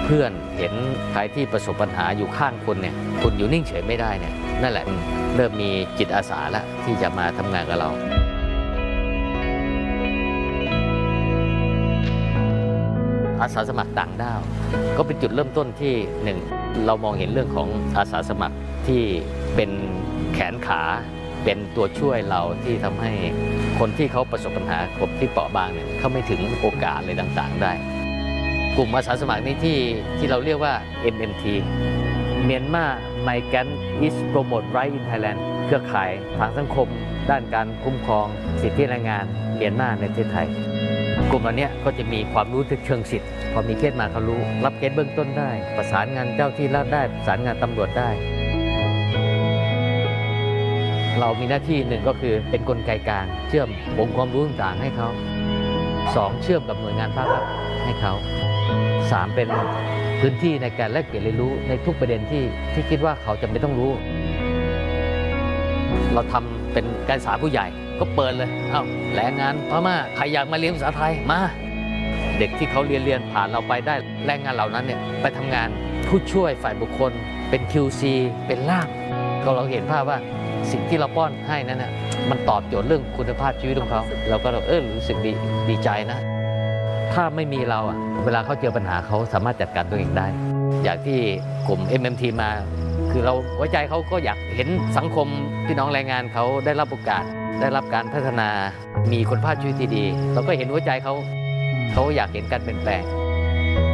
เพื่อนเห็นใครที่ประสบปัญหาอยู่ข้างคุณเนี่ยคุณอยู่นิ่งเฉยไม่ได้เนี่ยนั่นแหละเริ่มมีจิตอาสาแล้วที่จะมาทำงานกับเราอาสาสมัครต่างด้าวก็เป็นจุดเริ่มต้นที่หนึ่งเรามองเห็นเรื่องของอาสาสมัครที่เป็นแขนขาเป็นตัวช่วยเราที่ทำให้คนที่เขาประสบปัญหาครบที่เปราะบางเนี่ยเขาไม่ถึงโอกาสอะไรต่างๆได้กลุ่มอาสาสมัครนี้ที่เราเรียกว่า MMT Myanmar Migrant is Promote Right in Thailand เครือข่ายทางสังคมด้านการคุ้มครองสิทธิแรงงานเมียนมาในประเทศไทยกลุ่มเหล่านี้ก็จะมีความรู้เชิงสิทธิ์พอมีเคสมาเขารู้รับเคสเบื้องต้นได้ประสานงานเจ้าที่รัฐได้ประสานงานตำรวจได้เรามีหน้าที่หนึ่งก็คือเป็นกลไกกลางเชื่อมองค์ความรู้ต่างๆให้เขา2เชื่อมกับหน่วยงานภาครัฐให้เขา3เป็นพื้นที่ในการแลกเปลี่ยนเรียนรู้ในทุกประเด็นที่คิดว่าเขาจำเป็นต้องรู้เราทำเป็นการศึกษาผู้ใหญ่ก็เปิดเลยแรงงานพม่าใครอยากมาเรียนภาษาไทยมาเด็กที่เขาเรียนผ่านเราไปได้แรงงานเหล่านั้นเนี่ยไปทำงานผู้ช่วยฝ่ายบุคคลเป็น QC เป็นล่ามก็เราเห็นภาพว่าสิ่งที่เราป้อนให้นั้นน่ะมันตอบโจทย์เรื่องคุณภาพชีวิตของเขาเราก็รู้สึกดีใจนะถ้าไม่มีเราเวลาเขาเจอปัญหาเขาสามารถจัดการตัวเองได้อย่างที่กลุ่ม MMT มาคือเราไว้ใจเขาก็อยากเห็นสังคมพี่น้องแรงงานเขาได้รับโอกาสได้รับการพัฒนามีคุณภาพชีวิตที่ดีเราก็เห็นหัวใจเขาอยากเห็นการเปลี่ยนแปลง